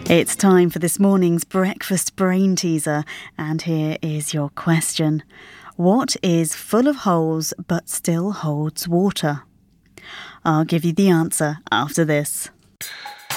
It's time for this morning's breakfast brain teaser, and here is your question. What is full of holes but still holds water? I'll give you the answer after this.